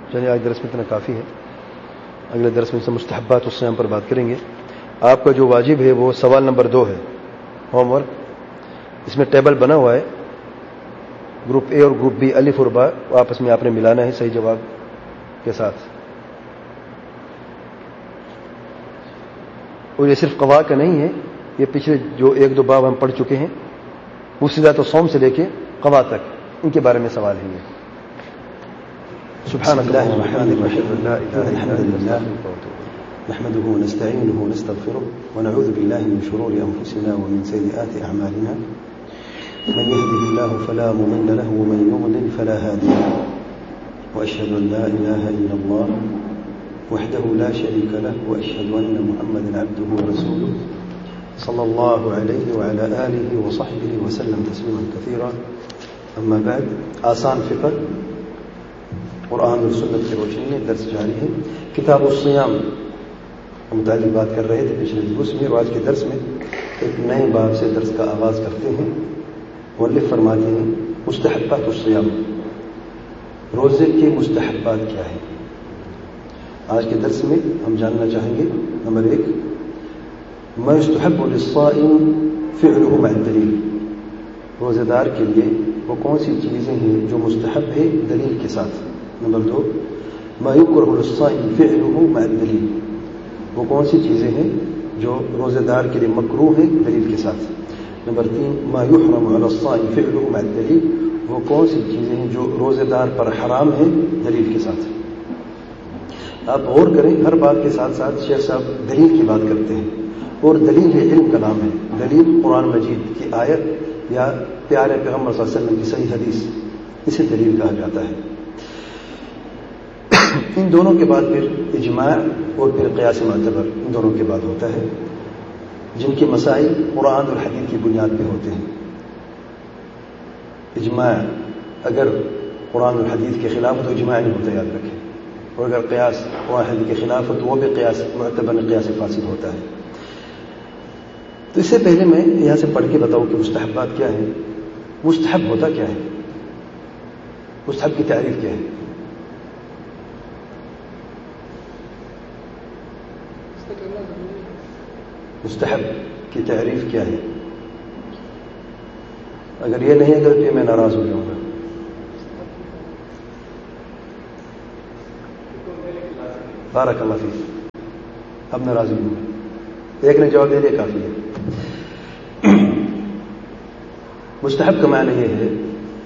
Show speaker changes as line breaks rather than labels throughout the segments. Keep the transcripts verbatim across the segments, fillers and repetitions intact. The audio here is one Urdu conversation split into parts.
چلیے آج درس میں اتنا کافی ہے. اگلے درس میں سے مستحبات الصیام پر بات کریں گے. آپ کا جو واجب ہے وہ سوال نمبر دو ہے، ہوم ورک. اس میں ٹیبل بنا ہوا ہے، گروپ اے اور گروپ بی الف اور با آپس میں آپ نے ملانا ہے صحیح جواب کے ساتھ. اور یہ صرف قوا کا نہیں ہے، یہ پچھلے جو ایک دو باب ہم پڑھ چکے ہیں مسجدات و صوم سے لے کے قوا تک، ان کے بارے میں سوال ہے. یہ
سبحان اللہ نحمده ونستعينه ونستغفره ونعوذ بالله من شرور أنفسنا ومن سيئات أعمالنا من يهده الله فلا مضل له ومن يضلل فلا هادي له وأشهد أن لا إله إلا الله وحده لا شريك له وأشهد أن محمدا عبده ورسوله صلى الله عليه وعلى آله وصحبه وسلم تسليما كثيرا. أما بعد، آسان فقہ قرآن اور سنت کی روشنی میں درس جاری ہے. کتاب الصیام متعلق بات کر رہے تھے پچھلے درس میں، اور آج کے درس میں ایک نئے باب سے درس کا آغاز کرتے ہیں. مؤلف فرماتے ہیں مستحبات الصیام، روزے کے مستحبات کیا ہیں. آج کے درس میں ہم جاننا چاہیں گے نمبر ایک، ما يستحب للصائم فعله مع الدلیل، روزے دار کے لیے وہ کون سی چیزیں ہیں جو مستحب ہے دلیل کے ساتھ. نمبر دو، ما يكره للصائم فعله مع الدلیل، وہ کون سی چیزیں ہیں جو روزے دار کے لیے مکروہ ہیں دلیل کے ساتھ. نمبر تین، ما يحرم على الصائم فعله مع الدلیل، وہ کون سی چیزیں ہیں جو روزے دار پر حرام ہیں دلیل کے ساتھ. آپ غور کریں، ہر بات کے ساتھ ساتھ شیخ صاحب دلیل کی بات کرتے ہیں، اور دلیل ہے علم کا نام ہے. دلیل قرآن مجید کی آیت یا پیارے پیغمبر صلی اللہ علیہ وسلم کی صحیح حدیث، اسے دلیل کہا جاتا ہے. ان دونوں کے بعد پھر اجماع اور پھر قیاس معتبر، ان دونوں کے بعد ہوتا ہے، جن کے مسائل قرآن اور حدیث کی بنیاد پہ ہوتے ہیں. اجماع اگر قرآن اور حدیث کے خلاف ہو تو اجماع نہیں ہوتا، یاد رکھیں. اور اگر قیاس قرآن حدیث کے خلاف ہو تو وہ بھی قیاس معتبر قیاس فاسد ہوتا ہے. تو اس سے پہلے میں یہاں سے پڑھ کے بتاؤں کہ مستحبات کیا ہے. مستحب ہوتا کیا ہے، مستحب کی تعریف کیا ہے. مستحب کی تعریف کیا ہے؟ اگر یہ نہیں ہے تو پھر میں ناراض ہو جاؤں گا. بارک اللہ فیک. اب ناراض ہوں گا، ایک نے جواب دے دیا کافی ہے. مستحب کا معنی یہ ہے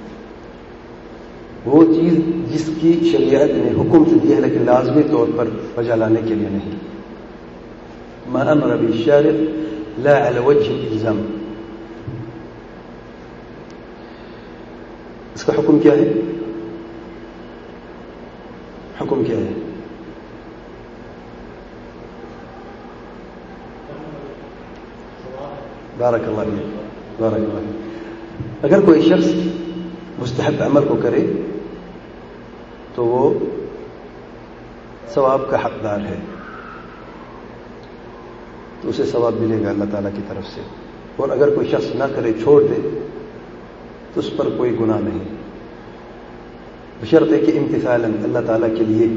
وہ چیز جس کی شریعت نے حکم سے دی ہے لیکن لازمی طور پر وجہ لانے کے لیے نہیں. ما امر بالشارع لا على وجه الالزام. اس کا حکم کیا ہے؟ حکم کیا ہے؟ بارک اللہ فیک، بارک اللہ فیک. اگر کوئی شخص مستحب عمل کو کرے تو وہ ثواب کا حقدار ہے، تو اسے ثواب ملے گا اللہ تعالیٰ کی طرف سے. اور اگر کوئی شخص نہ کرے، چھوڑ دے، تو اس پر کوئی گناہ نہیں، بشرط ہے کہ امتثالاً اللہ تعالیٰ کے لیے.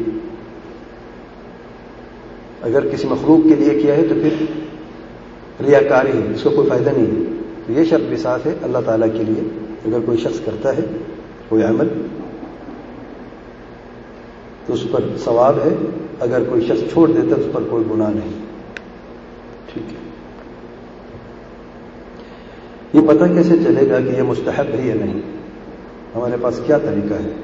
اگر کسی مخلوق کے لیے کیا ہے تو پھر ریاکاری ہے، اس کو کوئی فائدہ نہیں ہے. تو یہ شرط بھی ساتھ ہے اللہ تعالیٰ کے لیے. اگر کوئی شخص کرتا ہے کوئی عمل تو اس پر ثواب ہے، اگر کوئی شخص چھوڑ دیتا تو اس پر کوئی گناہ نہیں. ٹھیک ہے. یہ پتہ کیسے چلے گا کہ یہ مستحب ہے یا نہیں؟ ہمارے پاس کیا طریقہ ہے؟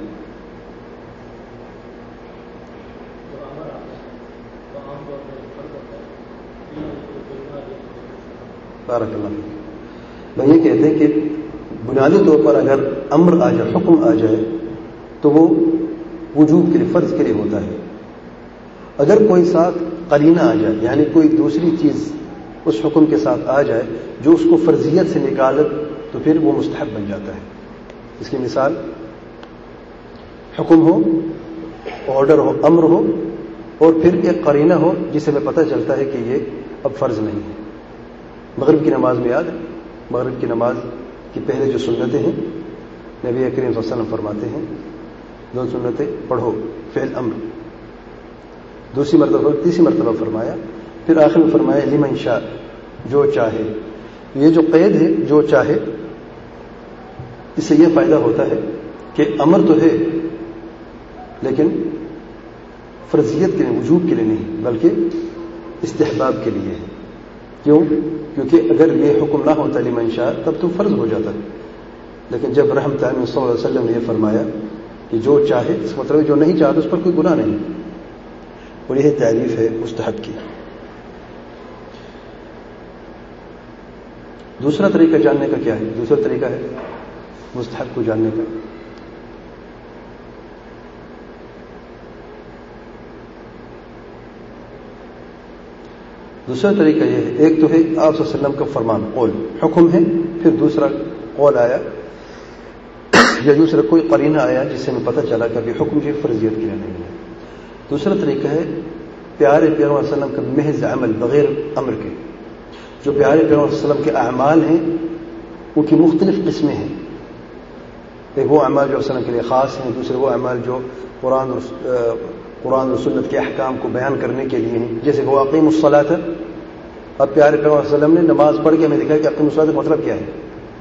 بارک اللہ فیک. میں یہ کہتے ہیں کہ بنیادی طور پر اگر امر آ جائے، حکم آ جائے، تو وہ وجوب کے لیے، فرض کے لیے ہوتا ہے. اگر کوئی ساتھ قرینہ آ جائے، یعنی کوئی دوسری چیز اس حکم کے ساتھ آ جائے جو اس کو فرضیت سے نکالے، تو پھر وہ مستحب بن جاتا ہے. اس کی مثال حکم ہو، آرڈر ہو، امر ہو، اور پھر ایک قرینہ ہو جس سے ہمیں پتہ چلتا ہے کہ یہ اب فرض نہیں ہے. مغرب کی نماز میں یاد ہے، مغرب کی نماز کی پہلے جو سنتیں ہیں نبی کریم صلی اللہ علیہ وسلم فرماتے ہیں دو سنتیں پڑھو، فعل امر. دوسری مرتبہ تیسری مرتبہ فرمایا، پھر آخر میں فرمایا لمن شاء، جو چاہے. یہ جو قید ہے جو چاہے، اس سے یہ فائدہ ہوتا ہے کہ امر تو ہے لیکن فرضیت کے لیے، وجوب کے لیے نہیں، بلکہ استحباب کے لیے ہے. کیوں؟ کیونکہ اگر یہ حکم نہ ہوتا لمن شاء تب تو فرض ہو جاتا، لیکن جب رحمت عالمین صلی اللہ علیہ وسلم نے یہ فرمایا کہ جو چاہے، اس مطلب جو نہیں چاہتا اس پر کوئی گناہ نہیں، اور یہ تعریف ہے مستحب کی. دوسرا طریقہ جاننے کا کیا ہے؟ دوسرا طریقہ ہے مستحب کو جاننے کا. دوسرا طریقہ یہ ہے، ایک تو ہے آپ صلی اللہ علیہ وسلم کا فرمان، قول، حکم ہے، پھر دوسرا قول آیا یا دوسرا کوئی قرینہ آیا جس سے ہمیں پتہ چلا کہ ابھی حکم جو فرضیت کے لیے نہیں ہے. دوسرا طریقہ ہے پیارے پیغمبر صلی اللہ علیہ وسلم کا محض عمل بغیر امر کے. جو پیارے پیغمبر صلی اللہ علیہ وسلم کے اعمال ہیں ان کی مختلف قسمیں ہیں. ایک وہ اعمال جو وسلم کے لیے خاص ہیں، دوسرے وہ اعمال جو قرآن اور قرآن اور سنت کے احکام کو بیان کرنے کے لیے ہیں. جیسے کہ اقیم الصلاۃ، اب پیارے پیغمبر صلی اللہ علیہ وسلم نے نماز پڑھ کے ہمیں دکھایا کہ اقیم الصلاۃ کا مطلب کیا ہے.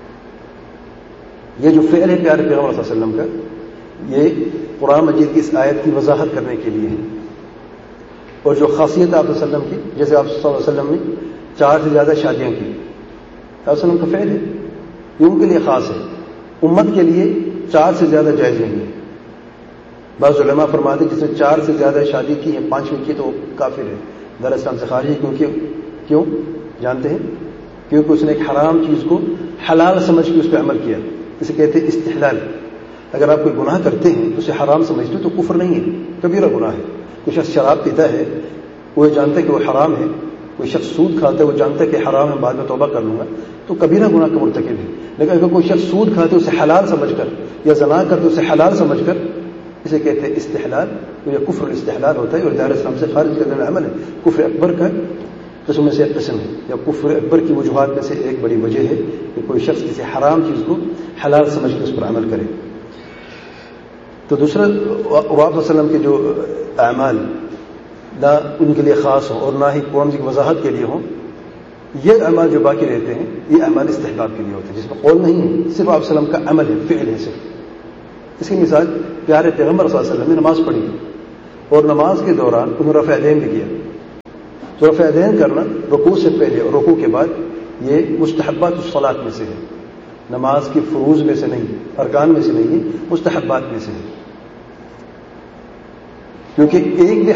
یہ جو فعل ہے پیارے پیغمبر صلی اللہ علیہ وسلم کا، یہ قرآن مجید کی اس آیت کی وضاحت کرنے کے لیے ہے. اور جو خاصیت آپ صلی اللہ علیہ وسلم کی، جیسے آپ صلی اللہ علیہ وسلم نے چار سے زیادہ شادیاں کی، آپ صلی اللہ علیہ وسلم کا فعل ہے، یہ ان کے لیے خاص ہے. امت کے لیے چار سے زیادہ جائز نہیں ہے. بعض علماء فرماتے ہیں جس نے چار سے زیادہ شادی کی ہے، پانچویں کی تو کافر ہے، دار اسلام سے خارج ہے. کیونکہ کیوں جانتے ہیں؟ کیونکہ اس نے ایک حرام چیز کو حلال سمجھ کے اس پہ عمل کیا. اسے کہتے ہیں استحلال. اگر آپ کوئی گناہ کرتے ہیں تو اسے حرام سمجھتے تو کفر نہیں ہے، کبیرہ گناہ ہے. کوئی شخص شراب پیتا ہے، وہ جانتا ہے کہ وہ حرام ہے. کوئی شخص سود کھاتا ہے، وہ جانتا ہے کہ حرام ہے، بعد میں توبہ کر لوں گا، تو کبیرہ گناہ کا مرتکب ہے. لیکن اگر کوئی شخص سود کھاتے اسے حلال سمجھ کر، یا زنا کرتے اسے حلال سمجھ کر، اسے کہتے ہیں استحلال. تو یہ کفر الاستحلال ہوتا ہے اور دار اسلام سے خارج کرنے والا عمل ہے. کفر اکبر کا قسم میں سے ایک قسم ہے، یا کفر اکبر کی وجوہات میں سے ایک بڑی وجہ ہے کہ کوئی شخص کسی حرام چیز کو حلال سمجھ کے اس پر عمل کرے. تو دوسرا، آپ صلی اللہ علیہ وسلم کے جو اعمال نہ ان کے لیے خاص ہوں اور نہ ہی قرآن کی وضاحت کے لیے ہوں، یہ اعمال جو باقی رہتے ہیں یہ اعمال استحباب کے لیے ہوتے ہیں، جس میں قول نہیں ہے، صرف آپ صلی اللہ علیہ وسلم کا عمل ہے، فعل ہے صرف. اس کی مثال پیارے پیغمبر صلی اللہ علیہ وسلم نے نماز پڑھی اور نماز کے دوران انہوں نے رفع یدین بھی کیا. تو رفع یدین کرنا رکوع سے پہلے اور رکوع کے بعد یہ مستحبات الصلاۃ میں سے ہے، نماز کی فروض میں سے نہیں، ارکان میں سے نہیں ہے، مستحبات میں سے ہے. کیونکہ ایک بھی